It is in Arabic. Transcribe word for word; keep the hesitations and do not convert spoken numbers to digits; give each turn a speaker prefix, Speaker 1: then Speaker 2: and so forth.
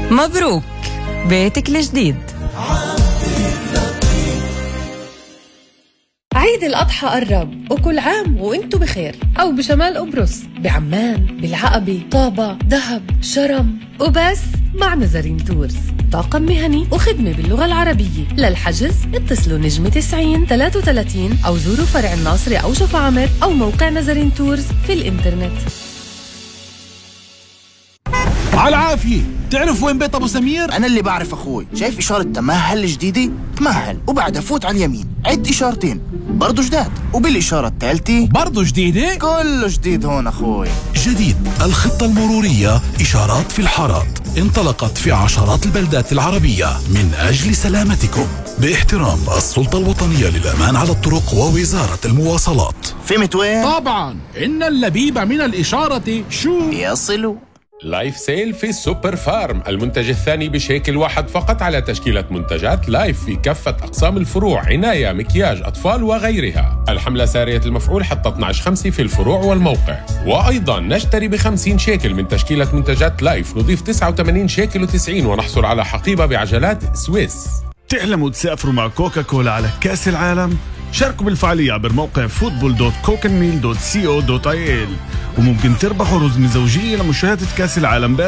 Speaker 1: مبروك بيتك الجديد.
Speaker 2: عيد الأضحى قرب، وكل عام وانتو بخير. أو بشمال قبرص، بعمان، بالعقبة، طابة، دهب، شرم، وبس مع نزرين تورز. طاقم مهني وخدمة باللغة العربية. للحجز اتصلوا نجمة تسعين ثلاثة وثلاثين أو زوروا فرع الناصري أو شفعمر أو موقع نزرين تورز في الإنترنت.
Speaker 3: على العافية. تعرف وين بيت أبو سمير؟
Speaker 4: أنا اللي بعرف أخوي. شايف إشارة تمهل الجديدة؟ تمهل وبعدها فوت على اليمين، عد إشارتين برضو جداد، وبالإشارة الثالثة
Speaker 3: برضو جديدة؟
Speaker 4: كله جديد هون أخوي.
Speaker 5: جديد الخطة المرورية إشارات في الحارات، انطلقت في عشرات البلدات العربية من أجل سلامتكم باحترام السلطة الوطنية للأمان على الطرق ووزارة المواصلات.
Speaker 4: فهمت وين؟
Speaker 3: طبعا، إن اللبيب من الإشارة شو
Speaker 4: يصلوا.
Speaker 6: لايف سيل في السوبر فارم، المنتج الثاني بشيكل واحد فقط على تشكيلة منتجات لايف في كافة أقسام الفروع، عناية، مكياج، أطفال وغيرها. الحملة سارية المفعول حتى اثني عشر خمسة في الفروع والموقع. وأيضا نشتري بخمسين شيكل من تشكيلة منتجات لايف نضيف تسعة وثمانين شيكل وتسعين ونحصل على حقيبة بعجلات سويس.
Speaker 7: تحلموا تسافروا مع كوكا كولا على كأس العالم؟ شاركوا بالفعالية عبر موقع فوتبول دوت كوكنميل دوت سي او دوت اي ال، وممكن تربحوا رزمة زوجية لمشاهدة كأس العالم